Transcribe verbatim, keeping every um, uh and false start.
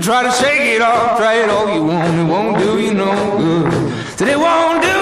Try to shake it off, try it all you want, it won't do you no good. Said it won't do